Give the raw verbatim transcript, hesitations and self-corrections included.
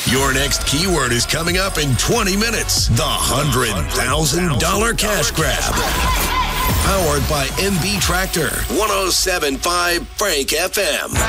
Your next keyword is coming up in twenty minutes. The one hundred thousand dollars cash grab. Powered by M B Tractor. one oh seven point five Frank F M.